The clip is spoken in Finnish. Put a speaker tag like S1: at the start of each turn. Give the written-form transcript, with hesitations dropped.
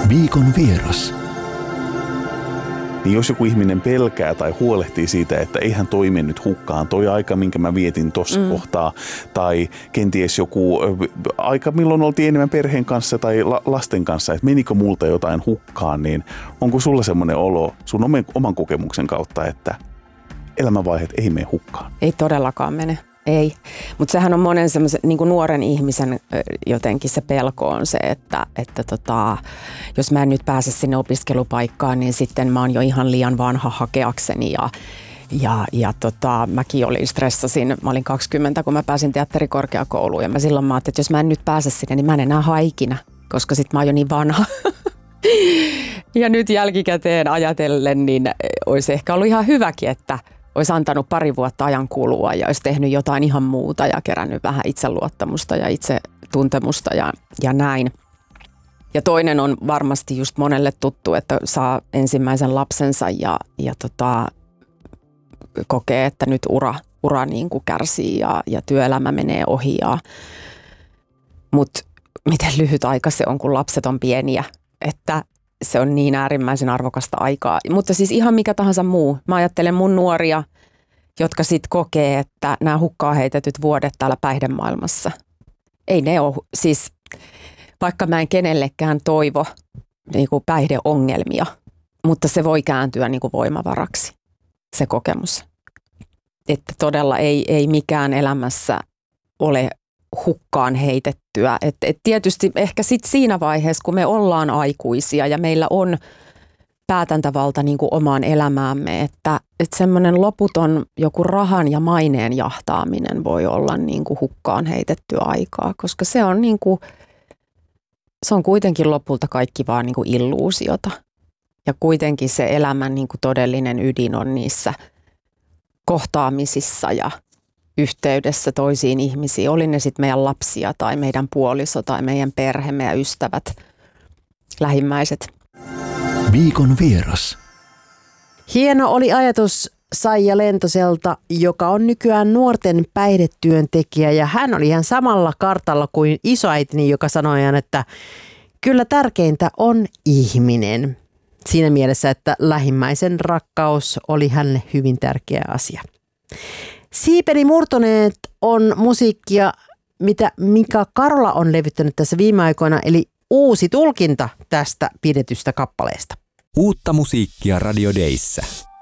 S1: Viikon vieras.
S2: Niin jos joku ihminen pelkää tai huolehtii siitä, että ei hän toimi nyt hukkaan, toi aika, minkä mä vietin tuossa kohtaa, tai kenties joku aika, milloin oltiin enemmän perheen kanssa tai lasten kanssa, että menikö multa jotain hukkaan, niin onko sulla semmoinen olo sun oman kokemuksen kautta, että elämänvaiheet ei mene hukkaan?
S3: Ei todellakaan mene. Ei, mutta sehän on monen semmoisen niin kuin nuoren ihmisen jotenkin se pelko on se, että jos mä en nyt pääse sinne opiskelupaikkaan, niin sitten mä oon jo ihan liian vanha hakeakseni mäkin stressasin, mä olin 20, kun mä pääsin teatterikorkeakouluun ja mä silloin ajattelin, että jos mä en nyt pääse sinne, niin mä en enää hae ikinä, koska sit mä oon jo niin vanha. Ja nyt jälkikäteen ajatellen, niin olisi ehkä ollut ihan hyväkin, että olisi antanut 2 vuotta ajan kulua ja olisi tehnyt jotain ihan muuta ja kerännyt vähän itseluottamusta ja itsetuntemusta ja näin. Ja toinen on varmasti just monelle tuttu, että saa ensimmäisen lapsensa ja kokee, että nyt ura niin kuin kärsii ja työelämä menee ohi. Mutta miten lyhyt aika se on, kun lapset on pieniä, että se on niin äärimmäisen arvokasta aikaa. Mutta siis ihan mikä tahansa muu. Mä ajattelen mun nuoria, jotka sitten kokee, että nämä hukkaan heitetyt vuodet täällä päihdemaailmassa. Ei ne ole, siis vaikka mä en kenellekään toivo niin kuin päihdeongelmia, mutta se voi kääntyä niin kuin voimavaraksi, se kokemus. Että todella ei mikään elämässä ole hukkaan heitettyä. Et tietysti ehkä sitten siinä vaiheessa, kun me ollaan aikuisia ja meillä on päätäntävalta niin kuin omaan elämäämme, että semmoinen loputon joku rahan ja maineen jahtaaminen voi olla niin kuin hukkaan heitettyä aikaa, koska se on kuitenkin lopulta kaikki vaan niin kuin illuusiota. Ja kuitenkin se elämän niin kuin todellinen ydin on niissä kohtaamisissa ja yhteydessä toisiin ihmisiin, oli ne sitten meidän lapsia tai meidän puoliso tai meidän perhe, meidän ystävät, lähimmäiset.
S1: Viikon vieras.
S4: Hieno oli ajatus Saija Lentoselta, joka on nykyään nuorten päihdetyöntekijä ja hän oli ihan samalla kartalla kuin isoäitini, joka sanoi, että kyllä tärkeintä on ihminen. Siinä mielessä, että lähimmäisen rakkaus oli hänelle hyvin tärkeä asia. Siipeli murtoneet on musiikkia, mitä Mika Karola on levyttänyt tässä viime aikoina, eli uusi tulkinta tästä pidetystä kappaleesta.
S5: Uutta musiikkia Radio Dayssä.